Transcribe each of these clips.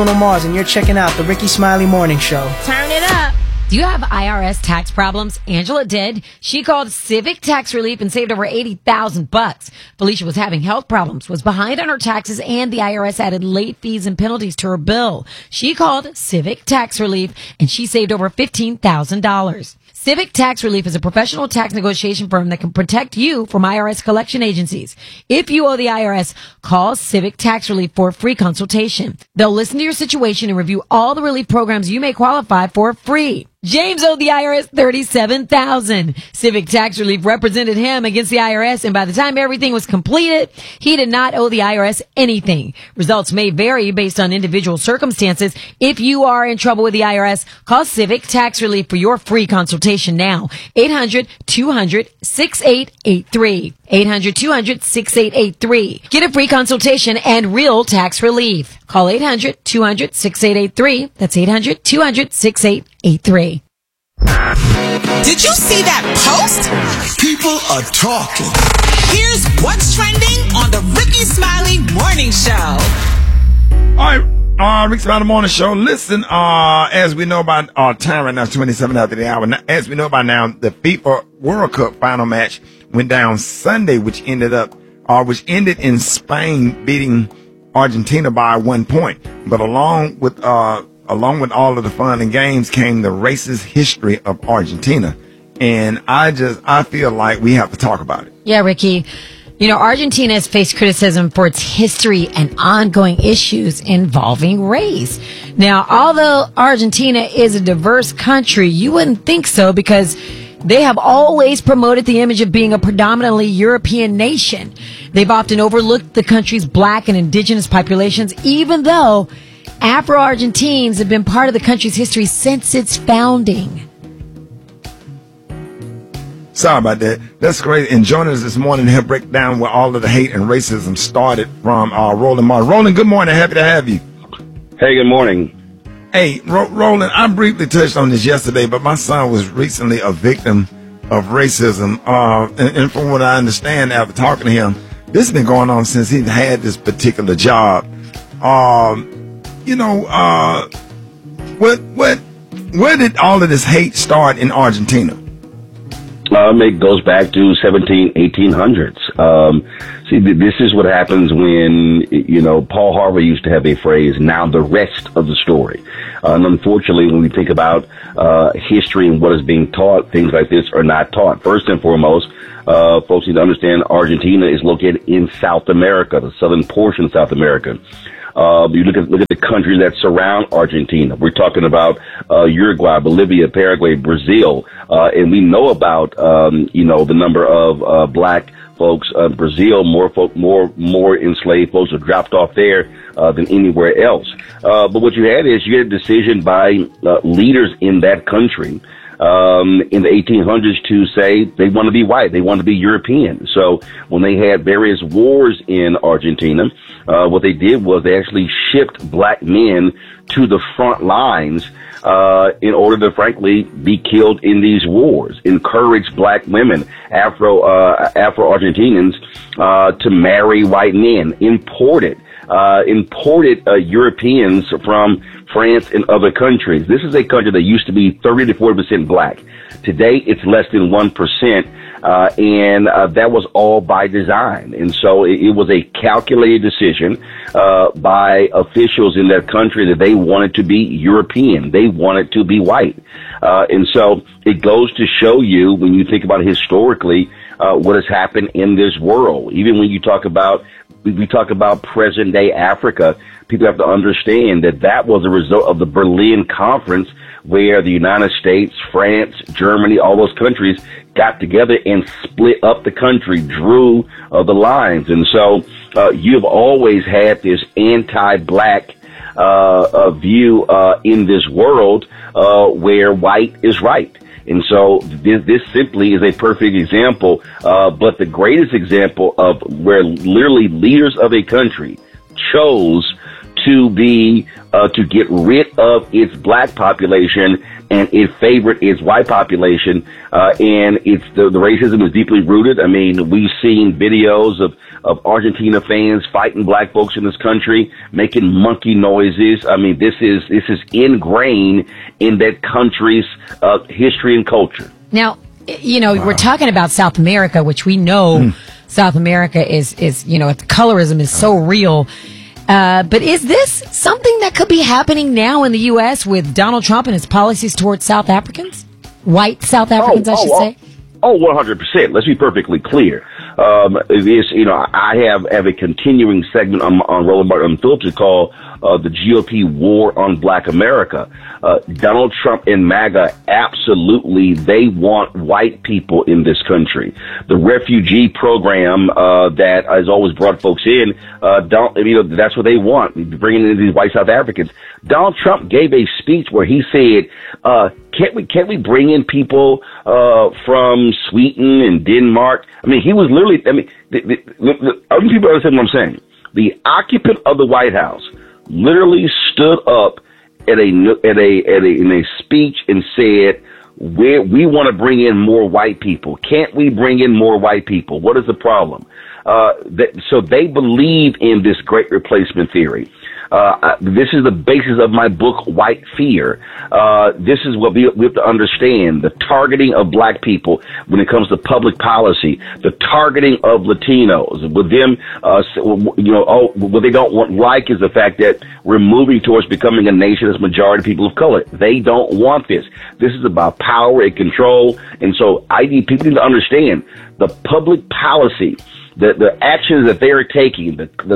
Mars, and you're checking out the Ricky Smiley Morning Show. Turn it up. Do you have IRS tax problems? Angela did. She called Civic Tax Relief and saved over $80,000. Felicia was having health problems, was behind on her taxes, and the IRS added late fees and penalties to her bill. She called Civic Tax Relief, and she saved over $15,000. Civic Tax Relief is a professional tax negotiation firm that can protect you from IRS collection agencies. If you owe the IRS, call Civic Tax Relief for a free consultation. They'll listen to your situation and review all the relief programs you may qualify for free. James owed the IRS $37,000. Civic Tax Relief represented him against the IRS, and by the time everything was completed, he did not owe the IRS anything. Results may vary based on individual circumstances. If you are in trouble with the IRS, call Civic Tax Relief for your free consultation now. 800-200-6883. 800-200-6883. Get a free consultation and real tax relief. Call 800-200-6883. That's 800-200-6883. Did you see that post? People are talking. Here's what's trending on the Ricky Smiley Morning Show. All right, Ricky Smiley Morning Show. Listen, as we know by our time right now, 27 after the hour. Now, as we know by now, the FIFA World Cup final match went down Sunday, which ended in Spain beating Argentina by 1 point. But along with all of the fun and games came the racist history of Argentina. And I feel like we have to talk about it. Yeah, Ricky. You know, Argentina has faced criticism for its history and ongoing issues involving race. Now, although Argentina is a diverse country, you wouldn't think so because they have always promoted the image of being a predominantly European nation. They've often overlooked the country's black and indigenous populations, even though Afro-Argentines have been part of the country's history since its founding. Sorry about that. That's great. And joining us this morning to help break down where all of the hate and racism started from Roland Martin. Roland, good morning. Happy to have you. Hey, good morning. Hey, Roland, I briefly touched on this yesterday, but my son was recently a victim of racism. And from what I understand after talking to him, this has been going on since he had this particular job. Where did all of this hate start in Argentina? It goes back to 1800s. See, this is what happens when, Paul Harvey used to have a phrase, now the rest of the story. And unfortunately, when we think about history and what is being taught, things like this are not taught. First and foremost, folks need to understand Argentina is located in South America, the southern portion of South America. You look at the countries that surround Argentina. We're talking about Uruguay, Bolivia, Paraguay, Brazil, and we know about the number of black folks. Brazil, more enslaved folks are dropped off there than anywhere else. But what you had is you had a decision by leaders in that country in the 1800s to say they want to be white, they want to be European. So when they had various wars in Argentina, what they did was they actually shipped black men to the front lines in order to, frankly, be killed in these wars. Encouraged black women, Afro-Argentinians, to marry white men. Imported Europeans from France and other countries. This is a country that used to be 30 to 40% black. Today, it's less than 1%, and that was all by design. And so it was a calculated decision by officials in that country that they wanted to be European. They wanted to be white. And so it goes to show you, when you think about historically, what has happened in this world. Even when we talk about present day Africa, people have to understand that was a result of the Berlin Conference, where the United States, France, Germany, all those countries got together and split up the country, drew the lines. And so you've always had this anti-black view in this world where white is right. And so this simply is a perfect example, but the greatest example of where literally leaders of a country chose to get rid of its black population and it favored its white population, and the racism is deeply rooted. I mean, we've seen videos of Argentina fans fighting black folks in this country, making monkey noises. I mean, this is ingrained in that country's history and culture. Now, we're talking about South America, which we know South America is colorism is so real. But is this something that could be happening now in the U.S. with Donald Trump and his policies towards South Africans? White South Africans, I should say. 100%. Let's be perfectly clear. I have a continuing segment on Roland Martin Unfiltered called the GOP War on Black America. Donald Trump and MAGA, absolutely, they want white people in this country. The refugee program that has always brought folks in, that's what they want, bringing in these white South Africans. Donald Trump gave a speech where he said, can't we bring in people from Sweden and Denmark? I mean, he was literally, other people understand what I'm saying. The occupant of the White House literally stood up in a speech and said, we want to bring in more white people. Can't we bring in more white people? What is the problem? So they believe in this great replacement theory. This is the basis of my book, White Fear. This is what we have to understand. The targeting of black people when it comes to public policy, the targeting of Latinos with them, what they don't like is the fact that we're moving towards becoming a nation that's majority people of color. They don't want this. This is about power and control. And so people need to understand the public policy, the actions that they are taking,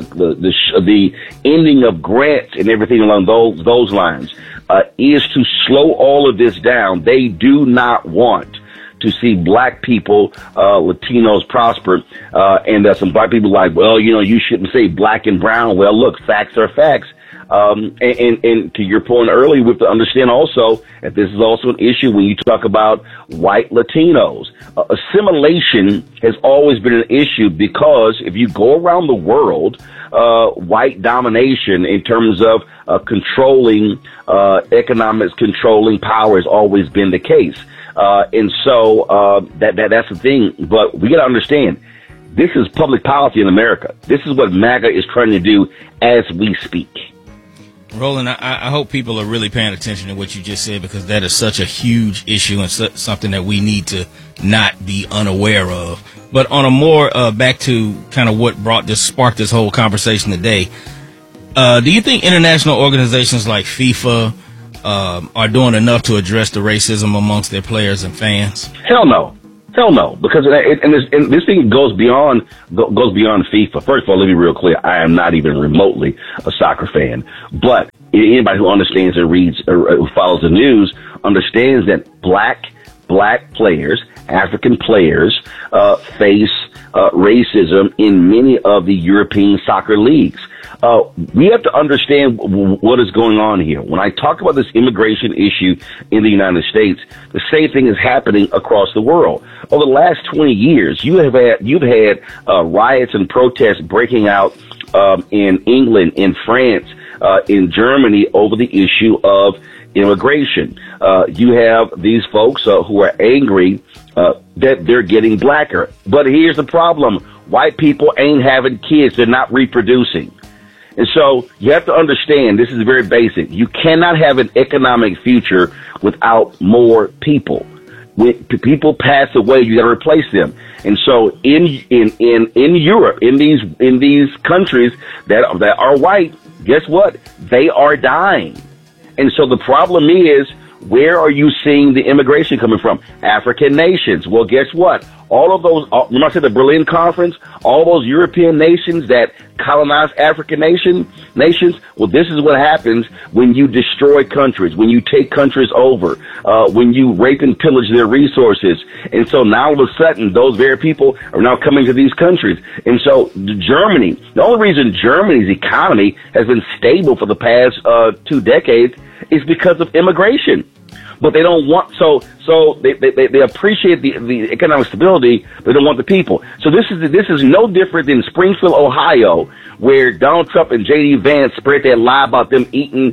the ending of grants and everything along those lines, is to slow all of this down. They do not want to see black people, Latinos prosper, and some black people like, well, you shouldn't say black and brown. Well, look, facts are facts. And to your point earlier, we have to understand also that this is also an issue when you talk about white Latinos. Assimilation has always been an issue because if you go around the world, white domination in terms of controlling economics, controlling power has always been the case. And so that's the thing. But we got to understand, this is public policy in America. This is what MAGA is trying to do as we speak. Roland, I hope people are really paying attention to what you just said, because that is such a huge issue and something that we need to not be unaware of. But on a more back to kind of what sparked this whole conversation today, do you think international organizations like FIFA are doing enough to address the racism amongst their players and fans? Hell no. Because this thing goes beyond FIFA. First of all, let me be real clear. I am not even remotely a soccer fan. But anybody who understands and reads or who follows the news understands that black players, African players, face racism in many of the European soccer leagues. We have to understand what is going on here. When I talk about this immigration issue in the United States, the same thing is happening across the world. Over the last 20 years, you've had riots and protests breaking out in England, in France, in Germany over the issue of immigration. You have these folks who are angry that they're getting blacker. But here's the problem. White people ain't having kids. They're not reproducing. And so you have to understand, this is very basic. You cannot have an economic future without more people. When people pass away, you got to replace them. And so in Europe, in these countries that are white, guess what? They are dying. And so the problem is, where are you seeing the immigration coming from? African nations. Well, guess what? All of those, remember I said the Berlin Conference, all those European nations that colonized African nations, well, this is what happens when you destroy countries, when you take countries over, when you rape and pillage their resources. And so now all of a sudden, those very people are now coming to these countries. And so Germany, the only reason Germany's economy has been stable for the past 2 decades is because of immigration. But they don't want, so they appreciate the economic stability, but they don't want the people. So this is no different than Springfield, Ohio, where Donald Trump and J.D. Vance spread that lie about them eating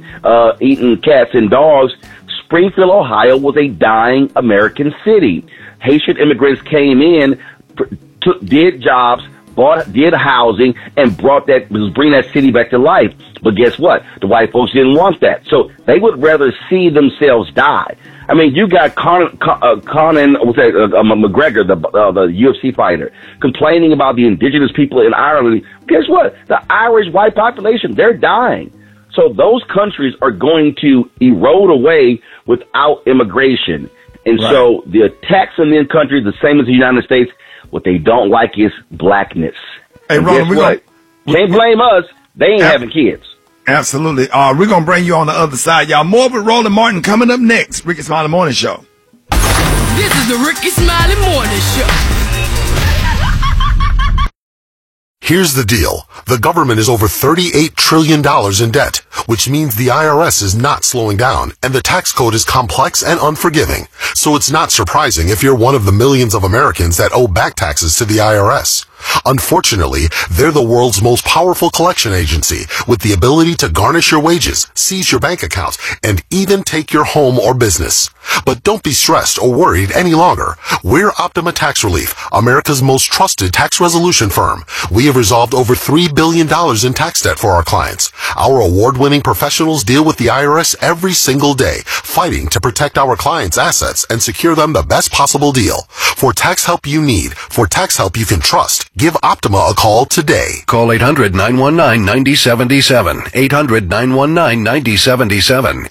cats and dogs. Springfield, Ohio was a dying American city. Haitian immigrants came in, did jobs, did housing, and bring that city back to life. But guess what? The white folks didn't want that. So they would rather see themselves die. I mean, you got Conor McGregor, the UFC fighter, complaining about the indigenous people in Ireland. Guess what? The Irish white population, they're dying. So those countries are going to erode away without immigration. And so the attacks in these countries, the same as the United States, what they don't like is blackness. Hey, Roland, can't blame us. They ain't having kids. Absolutely. We're going to bring you on the other side, y'all. More with Roland Martin coming up next. Ricky Smiley Morning Show. This is the Ricky Smiley Morning Show. Here's the deal. The government is over $38 trillion in debt, which means the IRS is not slowing down, and the tax code is complex and unforgiving. So it's not surprising if you're one of the millions of Americans that owe back taxes to the IRS. Unfortunately, they're the world's most powerful collection agency with the ability to garnish your wages, seize your bank accounts, and even take your home or business. But don't be stressed or worried any longer. We're Optima Tax Relief, America's most trusted tax resolution firm. We have resolved over $3 billion in tax debt for our clients. Our award-winning professionals deal with the IRS every single day, fighting to protect our clients' assets and secure them the best possible deal. For tax help you need, for tax help you can trust, give Optima a call today. Call 800-919-9077. 800-919-9077.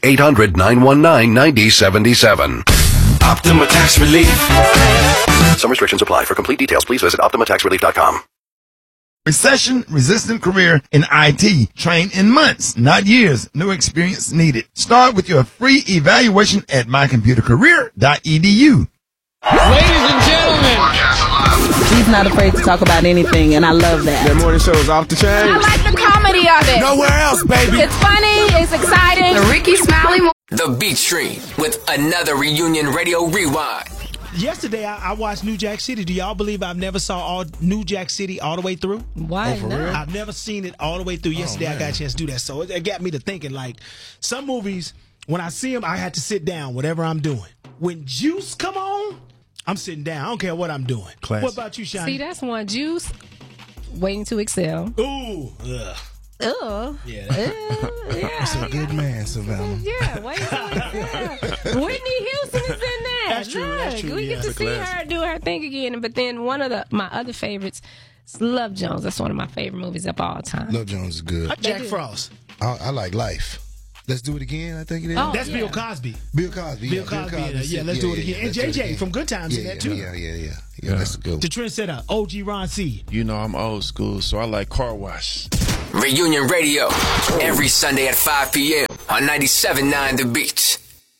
800-919-9077. Optima Tax Relief. Some restrictions apply. For complete details, please visit OptimaTaxRelief.com. Recession-resistant career in IT. Train in months, not years. No experience needed. Start with your free evaluation at mycomputercareer.edu. Ladies and gentlemen, he's not afraid to talk about anything, and I love that. That morning show is off the chain. I like the comedy of it. Nowhere else, baby. It's funny. It's exciting. The Ricky Smiley. The Beat Stream with another Reunion Radio Rewind. Yesterday, I watched New Jack City. Do y'all believe I've never saw all New Jack City all the way through? Why not? Real? I've never seen it all the way through. Yesterday, I got a chance to do that. So it got me to thinking, like, some movies, when I see them, I had to sit down, whatever I'm doing. When Juice come on, I'm sitting down. I don't care what I'm doing. Classic. What about you, Shani? See, that's one. Juice, Waiting to Excel. Ooh. Ugh. Oh. Yeah. That's a good man, Savannah. Yeah, Waiting to Excel. Whitney Houston is in that. That's true. Look, That's true. We get to see her do her thing again. But then one of my other favorites is Love Jones. That's one of my favorite movies of all time. Love Jones is good. Jack Frost. I like Life. Let's Do It Again, I think it is. Oh, That's Bill Cosby. Bill Cosby. Bill Cosby. Yeah, let's do it again. And JJ from Good Times in that too. Yeah, that's a good one. The trendsetter, OG Ron C. You know I'm old school, so I like Car Wash. Reunion Radio, every Sunday at 5 p.m. on 97.9 The Beat.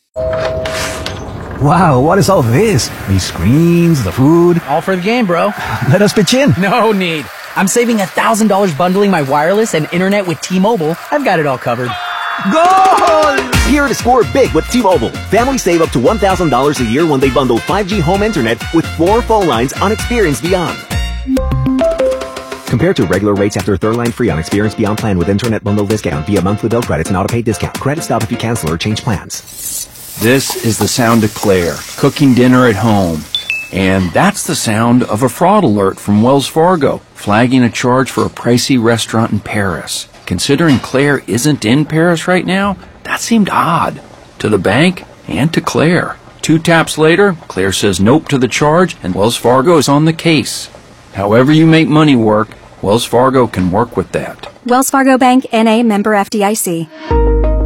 Wow, what is all this? These screens, the food. All for the game, bro. Let us pitch in. No need. I'm saving $1,000 bundling my wireless and internet with T-Mobile. I've got it all covered. Goal! Here to score big with T-Mobile. Families save up to $1,000 a year when they bundle 5G home internet with 4 phone lines on Experience Beyond. Compared to regular rates after third line free on Experience Beyond plan with internet bundle discount via monthly bill credits and auto-pay discount. Credit stop if you cancel or change plans. This is the sound of Claire, cooking dinner at home. And that's the sound of a fraud alert from Wells Fargo, flagging a charge for a pricey restaurant in Paris. Considering Claire isn't in Paris right now, that seemed odd. To the bank and to Claire. 2 taps later, Claire says nope to the charge, and Wells Fargo is on the case. However you make money work, Wells Fargo can work with that. Wells Fargo Bank, N.A., member FDIC.